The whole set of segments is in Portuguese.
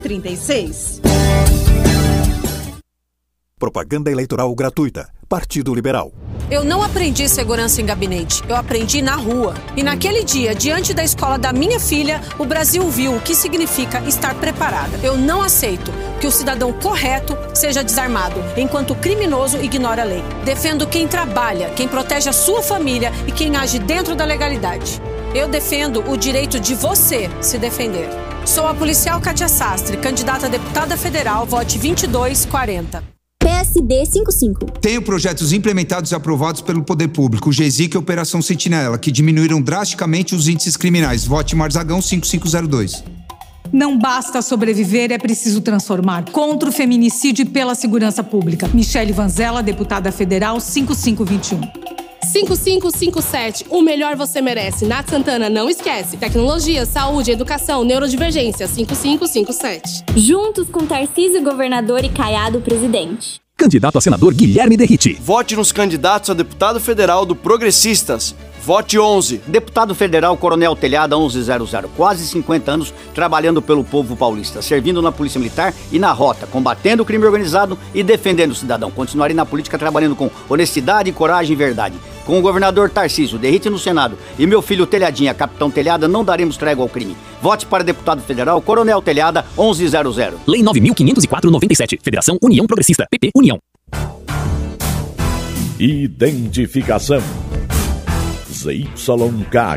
36. Propaganda eleitoral gratuita. Partido Liberal. Eu não aprendi segurança em gabinete, eu aprendi na rua. E naquele dia, diante da escola da minha filha, o Brasil viu o que significa estar preparada. Eu não aceito que o cidadão correto seja desarmado, enquanto o criminoso ignora a lei. Defendo quem trabalha, quem protege a sua família e quem age dentro da legalidade. Eu defendo o direito de você se defender. Sou a policial Kátia Sastre, candidata a deputada federal, vote 2240. PSD 55. Tenho projetos implementados e aprovados pelo Poder Público, o GESIC e a Operação Sentinela, que diminuíram drasticamente os índices criminais. Vote Marzagão 5502. Não basta sobreviver, é preciso transformar. Contra o feminicídio e pela segurança pública. Michele Vanzella, deputada federal, 5521. 5557, o melhor você merece. Nath Santana, não esquece. Tecnologia, saúde, educação, neurodivergência, 5557. Juntos com Tarcísio, governador, e Caiado, presidente. Candidato a senador Guilherme Derrite. Vote nos candidatos a deputado federal do Progressistas. Vote 11. Deputado federal Coronel Telhada 1100, quase 50 anos trabalhando pelo povo paulista, servindo na Polícia Militar e na Rota, combatendo o crime organizado e defendendo o cidadão. Continuarei na política trabalhando com honestidade, coragem e verdade. Com o governador Tarcísio, Derrite no Senado, e meu filho Telhadinha, capitão Telhada, não daremos trégua ao crime. Vote para deputado federal Coronel Telhada 1100. Lei 9.504/97. Federação União Progressista. PP União. Identificação. ZYK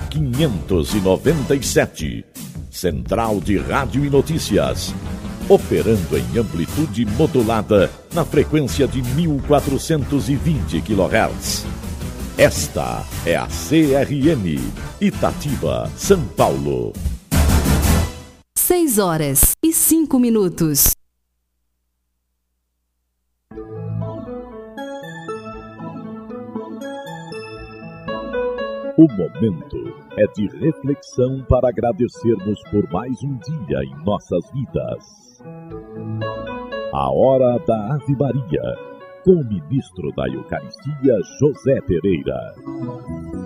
597. Central de Rádio e Notícias. Operando em amplitude modulada na frequência de 1420 kHz. Esta é a CRM, Itatiba, São Paulo. 6h05. O momento é de reflexão para agradecermos por mais um dia em nossas vidas. A Hora da Ave Maria, com o ministro da Eucaristia, José Pereira.